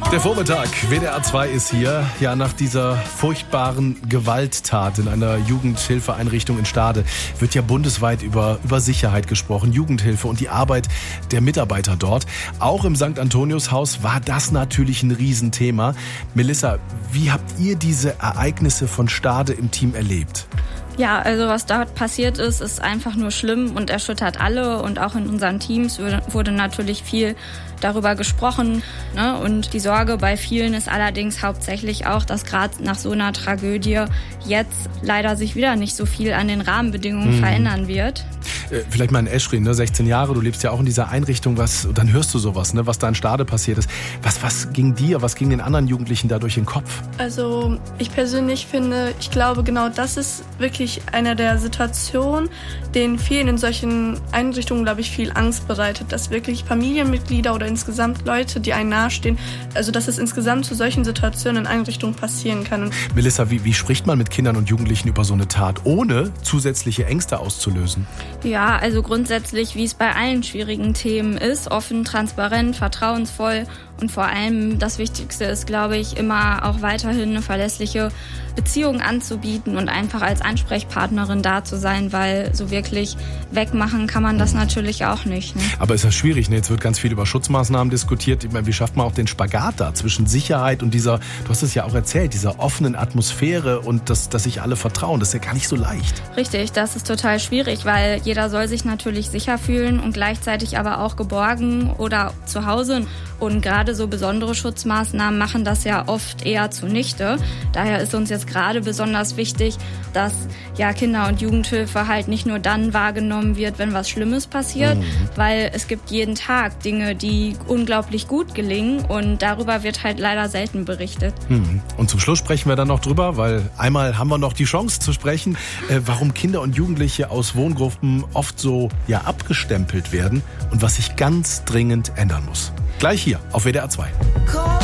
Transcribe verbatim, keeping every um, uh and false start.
Der Vormittag, W D R zwei ist hier. Ja, nach dieser furchtbaren Gewalttat in einer Jugendhilfeeinrichtung in Stade wird ja bundesweit über, über Sicherheit gesprochen, Jugendhilfe und die Arbeit der Mitarbeiter dort. Auch im Sankt Antonius-Haus war das natürlich ein Riesenthema. Melissa, wie habt ihr diese Ereignisse von Stade im Team erlebt? Ja, also was dort passiert ist, ist einfach nur schlimm und erschüttert alle. Und auch in unseren Teams wurde natürlich viel darüber gesprochen. Ne? Und die Sorge bei vielen ist allerdings hauptsächlich auch, dass gerade nach so einer Tragödie jetzt leider sich wieder nicht so viel an den Rahmenbedingungen hm. verändern wird. Äh, vielleicht mal in Eschrin, ne? sechzehn Jahre, du lebst ja auch in dieser Einrichtung, was, dann hörst du sowas, ne? was da in Stade passiert ist. Was, was ging dir, was ging den anderen Jugendlichen da durch den Kopf? Also ich persönlich finde, ich glaube genau das ist wirklich eine der Situationen, denen vielen in solchen Einrichtungen, glaube ich, viel Angst bereitet, dass wirklich Familienmitglieder oder insgesamt Leute, die einem nahestehen, also dass es insgesamt zu solchen Situationen in Einrichtungen passieren kann. Und Melissa, wie, wie spricht man mit Kindern und Jugendlichen über so eine Tat, ohne zusätzliche Ängste auszulösen? Ja, also grundsätzlich, wie es bei allen schwierigen Themen ist, offen, transparent, vertrauensvoll und vor allem das Wichtigste ist, glaube ich, immer auch weiterhin eine verlässliche Beziehung anzubieten und einfach als Ansprechpartnerin da zu sein, weil so wirklich wegmachen kann man das natürlich auch nicht. Ne? Aber ist ja schwierig, ne? Jetzt wird ganz viel über Schutzmaßnahmen diskutiert. Ich meine, wie schafft man auch den Spagat da zwischen Sicherheit und dieser, du hast es ja auch erzählt, dieser offenen Atmosphäre und das, dass sich alle vertrauen? Das ist ja gar nicht so leicht. Richtig, das ist total schwierig, weil jeder soll sich natürlich sicher fühlen und gleichzeitig aber auch geborgen oder zu Hause. Und gerade so besondere Schutzmaßnahmen machen das ja oft eher zunichte. Daher ist uns jetzt gerade besonders wichtig, dass ja Kinder- und Jugendhilfe halt nicht nur dann wahrgenommen wird, wenn was Schlimmes passiert, mhm. weil es gibt jeden Tag Dinge, die unglaublich gut gelingen und darüber wird halt leider selten berichtet. Mhm. Und zum Schluss sprechen wir dann noch drüber, weil einmal haben wir noch die Chance zu sprechen, äh, warum Kinder und Jugendliche aus Wohngruppen oft so ja abgestempelt werden und was sich ganz dringend ändern muss. Gleich hier auf W D R zwei.